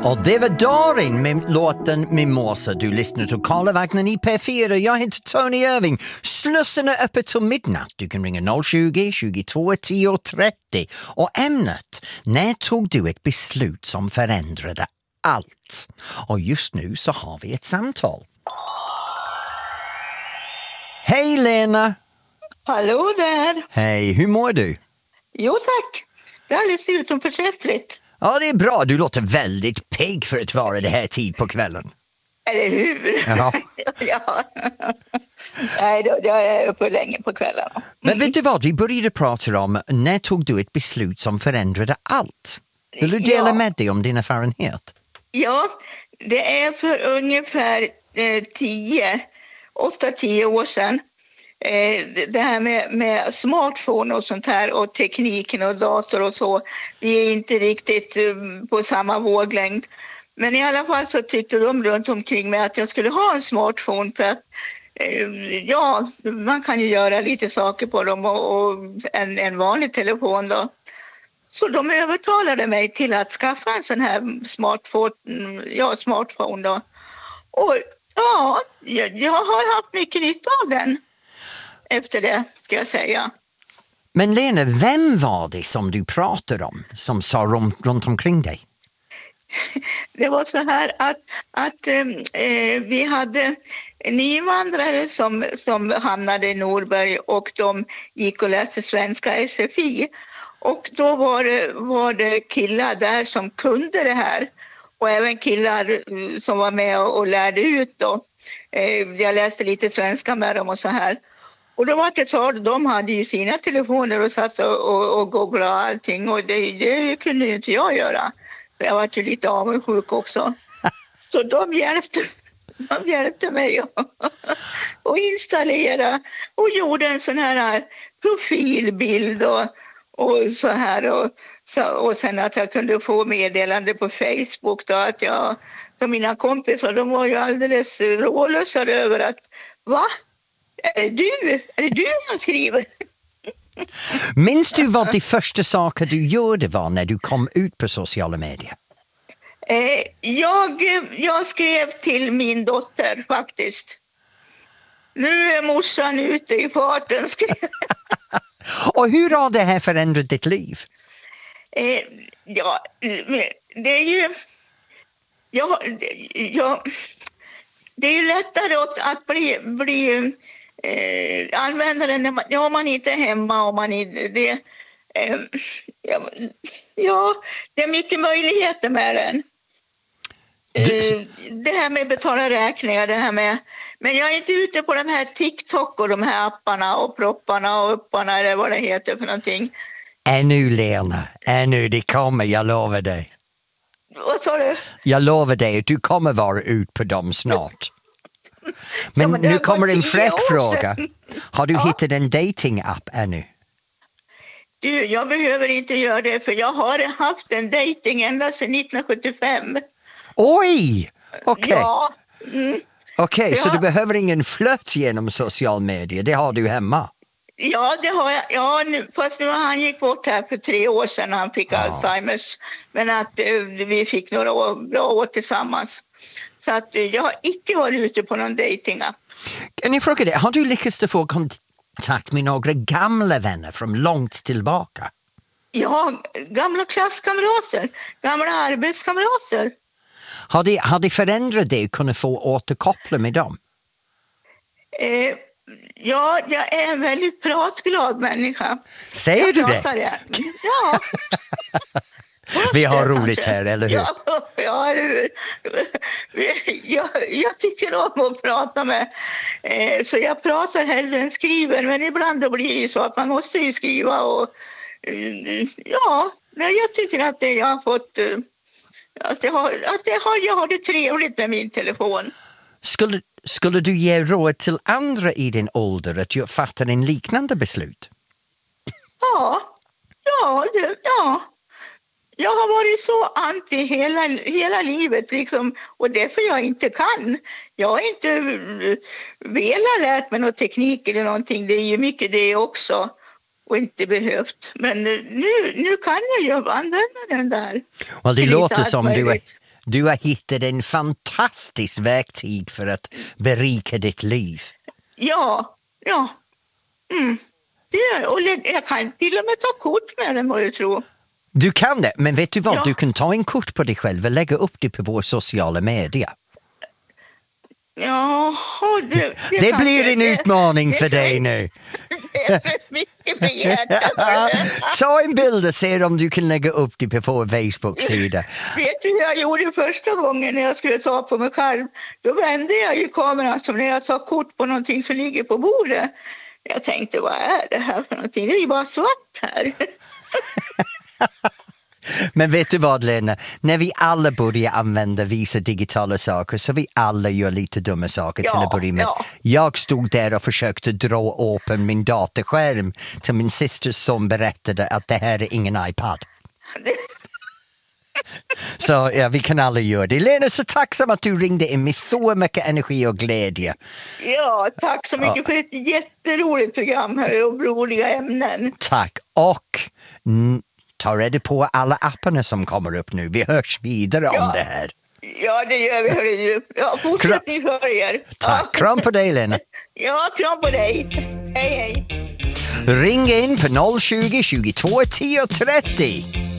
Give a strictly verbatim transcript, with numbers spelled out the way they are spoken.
Och det var Darin med låten Mimosa. Du lyssnar till Karlavagnen i P fyra. Jag heter Tony Irving. Slussen är öppet till midnatt. Du kan ringa noll tjugo, tjugotvå, tio trettio. Och ämnet, när tog du ett beslut som förändrade allt? Och just nu så har vi ett samtal. Hej Lena! Hallå där! Hej, hur mår du? Jo tack, det är alldeles utomförträffligt. Ja, det är bra. Du låter väldigt pigg för att vara det här tid på kvällen. Eller hur? Ja. Ja. Nej, då, jag är uppe länge på kvällen. Men vet du vad, vi började prata om när tog du ett beslut som förändrade allt? Vill du dela Ja. med dig om din erfarenhet? Ja, det är för ungefär eh, tio, åtta, tio år sedan. Eh, det här med, med smartphone och sånt här och tekniken och dator och så. Vi är inte riktigt eh, på samma våglängd. Men i alla fall så tyckte de runt omkring mig att jag skulle ha en smartphone för att eh, ja, man kan ju göra lite saker på dem och, och en, en vanlig telefon då. Så de övertalade mig till att skaffa en sån här smartphone, ja, smartphone då. Och ja, jag, jag har haft mycket nytta av den efter det, ska jag säga. Men Lena, vem var det som du pratade om som sa runt, runt omkring dig? Det var så här att, att eh, vi hade en invandrare som, som hamnade i Norberg och de gick och läste svenska S F I. Och då var det, var det killar där som kunde det här. Och även killar som var med och, och lärde ut då. Eh, jag läste lite svenska med dem och så här. Och då var det så, de hade ju sina telefoner och satt och, och, och googlade allting. Och det, det kunde ju inte jag göra. Jag var ju lite avundsjuk också. Så de hjälpte, de hjälpte mig att installera och gjorde en sån här profilbild och, och så här. Och, så, och sen att jag kunde få meddelande på Facebook då att jag, för mina kompisar, de var ju alldeles rålösa över att, va? Är det du? Är det du som skriver? Minns du vad de första saker du gjorde var när du kom ut på sociala medier? Eh, jag, jag skrev till min dotter faktiskt. Nu är morsan ute i farten. Och hur har det här förändrat ditt liv? Eh, ja, det är ju... Ja, ja, det är ju lättare att, att bli... bli Eh, användaren när man, ja, man inte är hemma och man är det, eh, ja, ja, det är mycket möjligheter med den. Eh, det här med betala räkningar, det här med, men jag är inte ute på de här TikTok och de här apparna och propparna och upparna eller vad det heter för någonting. Ännu Lena, ännu det kommer, jag lovar dig. Vad sa du? Jag lovar dig att du kommer vara ut på dem snart. Men, ja, men nu kommer en fräck fråga. Sedan. Har du ja. hittat en dating-app ännu? Du, jag behöver inte göra det för jag har haft en dating ända sedan nittonhundrasjuttiofem. Oj! Okej, okay. Ja. Mm. okay, så ja. du behöver ingen flört genom social media, det har du hemma? Ja, det har jag. Ja, nu, fast nu han gick bort här för tre år sedan, han fick ja. Alzheimers. Men att eh, vi fick några år, bra år tillsammans. Så att eh, jag har inte varit ute på någon datingapp. Kan jag fråga dig, har du lyckats få kontakt med några gamla vänner från långt tillbaka? Ja, gamla klasskamrater, gamla arbetskamrater. Har det, har det förändrat dig att kunna få återkoppla med dem? Eh, ja, jag är en väldigt pratglad människa. Säger jag du det? det? Ja. Vi har roligt här, eller hur? Ja, ja hur? Jag, jag tycker om att prata med. Eh, så jag pratar hellre än skriver. Men ibland då blir det ju så att man måste ju skriva. Och, eh, ja, jag tycker att det jag har fått... Eh, att jag har, att jag har, jag har det trevligt med min telefon. Skulle, skulle du ge råd till andra i din ålder att fatta en liknande beslut? Ja, ja, det, ja. Jag har varit så anti hela, hela livet liksom, och därför jag inte kan. Jag har inte velat lärt mig någon teknik eller någonting. Det är ju mycket det också och inte behövt. Men nu, nu kan jag ju använda den där. Well, det, låter som du är, Du har hittat en fantastisk verktyg för att berika ditt liv. Ja, ja. Mm. Det är, och jag kan till och med ta kort med den, vad du tror. Du kan det, men vet du vad? Ja. Du kan ta en kort på dig själv och lägga upp det på våra sociala medier. Ja, det, det, det kanske, blir en det, utmaning det, för det, dig nu. Det är för mycket begärt. Ta en bild och se om du kan lägga upp det på vår Facebook-sida. Vet du hur jag gjorde första gången när jag skulle ta på mig själv? Då vände jag ju kameran som när jag tar kort på någonting som ligger på bordet. Jag tänkte, vad är det här för någonting? Det är ju bara svart här. Men vet du vad, Lena? När vi alla börjar använda vissa digitala saker så vi alla gör lite dumma saker Ja, till att börja med. ja. Jag stod där och försökte dra öppen min datorskärm till min systers son berättade att det här är ingen iPad. Så ja, vi kan alla göra det. Lena, så tacksam att du ringde in med så mycket energi och glädje. Ja, tack så mycket ja. för ett jätteroligt program här och roliga ämnen. Tack. Och n- ta reda på alla apparna som kommer upp nu. Vi hörs vidare ja. om det här. Ja, det gör vi. Hörru. Ja, fortsättning för er. Tack. Ja. Kram på dig, Lena. Ja, kram på dig. Hej, hej. Ring in på noll tjugo, tjugotvå, tio trettio.